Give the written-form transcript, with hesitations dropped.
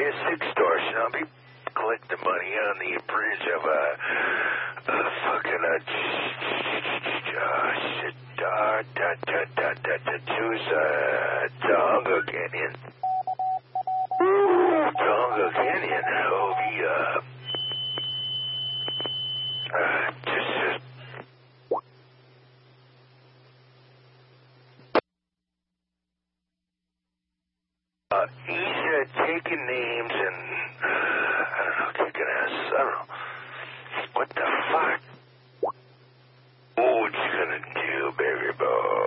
extortion. I'll be collecting money on the bridge of Tonga Canyon. Tonga Canyon. Oh, he's taking names and, I don't know, kicking ass. I don't know. What the fuck?